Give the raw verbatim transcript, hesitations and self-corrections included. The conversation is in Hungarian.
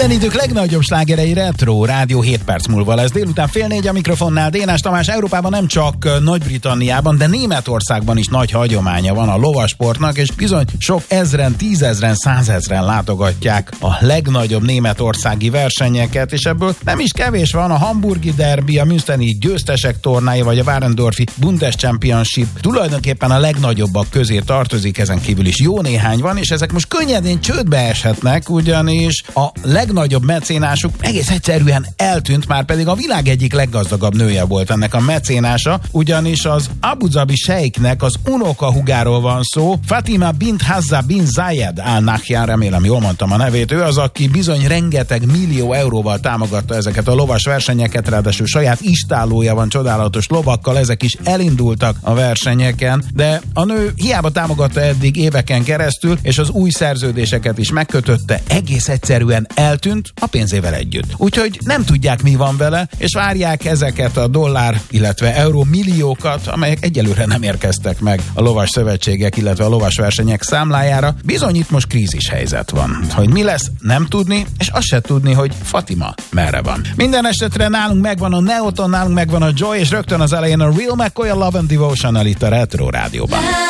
Minden idők legnagyobb slágerei Retro Rádió hét perc múlva lesz. Délután fél négy a mikrofonnál Dénás Tamás. Európában nem csak Nagy-Britanniában, de Németországban is nagy hagyománya van a lovasportnak, és bizony sok ezren, tízezren, százezren látogatják a legnagyobb németországi versenyeket, és ebből nem is kevés van. A hamburgi derbi, a münsteni győztesek tornája, vagy a Warendorfi Bundeschampionship tulajdonképpen a legnagyobbak közé tartozik, ezen kívül is jó néhány van, és ezek most könnyedén csődbe eshetnek, ugyanis a legnagyobb mecénásuk egész egyszerűen eltűnt, már pedig a világ egyik leggazdagabb nője volt ennek a mecénása, ugyanis az Abu Dhabi sejknek az unokahugáról van szó, Fatima bint Hazza bin Zayed Al Nahyan, remélem jól mondtam a nevét, ő az, aki bizony rengeteg millió euróval támogatta ezeket a lovas versenyeket, ráadásul saját istállója van csodálatos lovakkal, ezek is elindultak a versenyeken, de a nő hiába támogatta eddig éveken keresztül, és az új szerződéseket is megkötötte, egész egyszerűen eltűnt a pénzével együtt. Úgyhogy nem tudják, mi van vele, és várják ezeket a dollár, illetve euró milliókat, amelyek egyelőre nem érkeztek meg a lovas szövetségek, illetve a lovas versenyek számlájára. Bizony itt most krízis helyzet van. Hogy mi lesz, nem tudni, és azt se tudni, hogy Fatima merre van. Minden esetre nálunk megvan a Neoton, nálunk megvan a Joy, és rögtön az elején a Real McCoy, a Love and Devotional itt a Retro Rádióban.